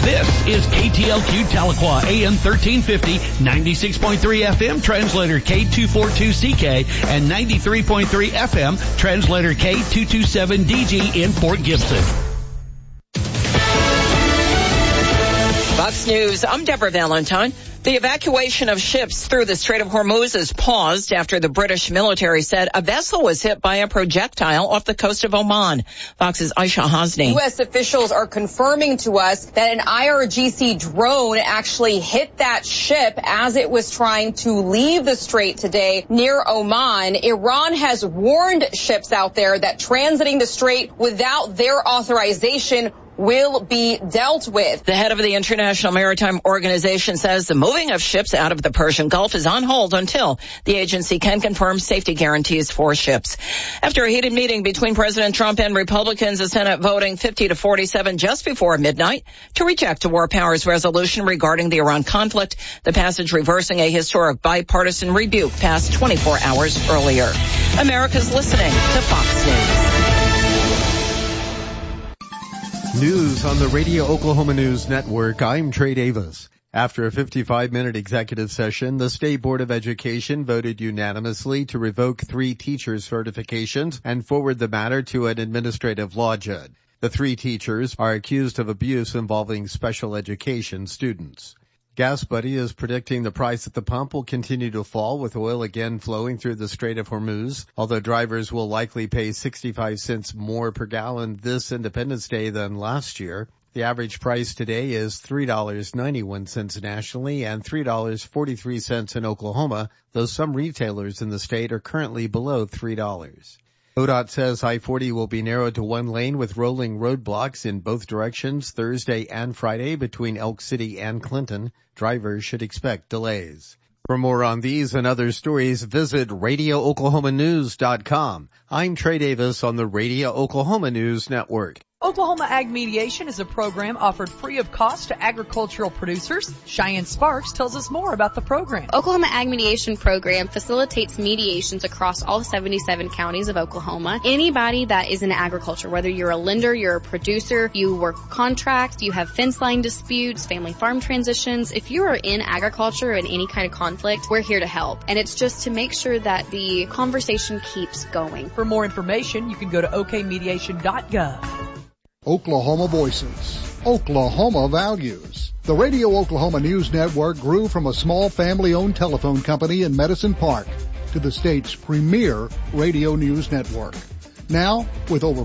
This is KTLQ Tahlequah, AM 1350, 96.3 FM, translator K242CK, and 93.3 FM, translator K227DG in Fort Gibson. Fox News, I'm Deborah Valentine. The evacuation of ships through the Strait of Hormuz is paused after the British military said a vessel was hit by a projectile off the coast of Oman. Fox's Aisha Hasni. U.S. officials are confirming to us that an IRGC drone actually hit that ship as it was trying to leave the strait today near Oman. Iran has warned ships out there that transiting the strait without their authorization will be dealt with. The head of the International Maritime Organization says the moving of ships out of the Persian Gulf is on hold until the agency can confirm safety guarantees for ships. After a heated meeting between President Trump and Republicans, the Senate voting 50-47 just before midnight to reject a war powers resolution regarding the Iran conflict, the passage reversing a historic bipartisan rebuke passed 24 hours earlier. America's listening to Fox News. News on the Radio Oklahoma News Network. I'm Trey Davis. After a 55-minute executive session, the State Board of Education voted unanimously to revoke 3 teachers' certifications and forward the matter to an administrative law judge. The 3 teachers are accused of abuse involving special education students. GasBuddy is predicting the price at the pump will continue to fall with oil again flowing through the Strait of Hormuz, although drivers will likely pay 65 cents more per gallon this Independence Day than last year. The average price today is $3.91 nationally and $3.43 in Oklahoma, though some retailers in the state are currently below $3. ODOT says I-40 will be narrowed to 1 lane with rolling roadblocks in both directions Thursday and Friday between Elk City and Clinton. Drivers should expect delays. For more on these and other stories, visit RadioOklahomaNews.com. I'm Trey Davis on the Radio Oklahoma News Network. Oklahoma Ag Mediation is a program offered free of cost to agricultural producers. Cheyenne Sparks tells us more about the program. Oklahoma Ag Mediation Program facilitates mediations across all 77 counties of Oklahoma. Anybody that is in agriculture, whether you're a lender, you're a producer, you work contracts, you have fence line disputes, family farm transitions, if you are in agriculture in any kind of conflict, we're here to help. And it's just to make sure that the conversation keeps going. For more information, you can go to okmediation.gov. Oklahoma Voices, Oklahoma Values. The Radio Oklahoma News Network grew from a small family-owned telephone company in Medicine Park to the state's premier radio news network. Now, with over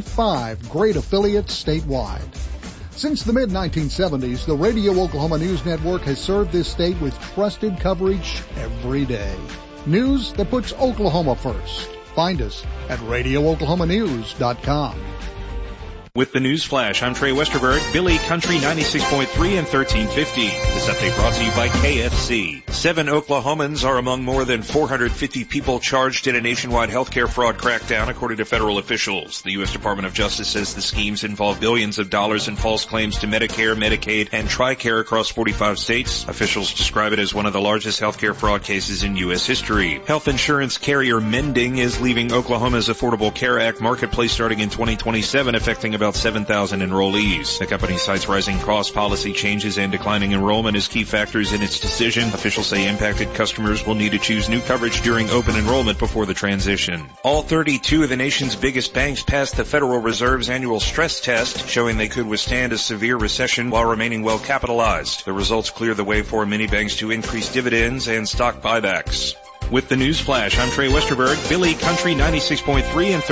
45 great affiliates statewide. Since the mid-1970s, the Radio Oklahoma News Network has served this state with trusted coverage every day. News that puts Oklahoma first. Find us at RadioOklahomaNews.com. With the News Flash, I'm Trey Westerberg, Billy Country 96.3 and 1350. This update brought to you by KFC. 7 Oklahomans are among more than 450 people charged in a nationwide healthcare fraud crackdown, according to federal officials. The U.S. Department of Justice says the schemes involve billions of dollars in false claims to Medicare, Medicaid, and TRICARE across 45 states. Officials describe it as one of the largest healthcare fraud cases in U.S. history. Health insurance carrier Mending is leaving Oklahoma's Affordable Care Act marketplace starting in 2027, affecting about 7,000 enrollees. The company cites rising costs, policy changes, and declining enrollment as key factors in its decision. Officials say impacted customers will need to choose new coverage during open enrollment before the transition. All 32 of the nation's biggest banks passed the Federal Reserve's annual stress test, showing they could withstand a severe recession while remaining well capitalized. The results clear the way for many banks to increase dividends and stock buybacks. With the News Flash, I'm Trey Westerberg, Billy Country 96.3 and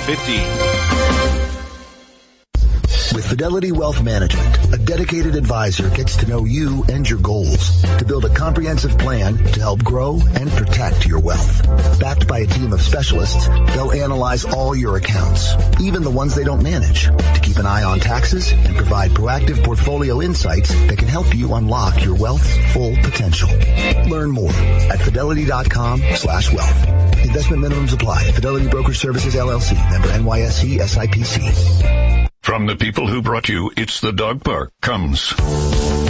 1350. With Fidelity Wealth Management, a dedicated advisor gets to know you and your goals to build a comprehensive plan to help grow and protect your wealth. Backed by a team of specialists, they'll analyze all your accounts, even the ones they don't manage, to keep an eye on taxes and provide proactive portfolio insights that can help you unlock your wealth's full potential. Learn more at fidelity.com/wealth. Investment minimums apply. Fidelity Brokerage Services, LLC, member NYSE, SIPC. From the people who brought you It's the Dog Park comes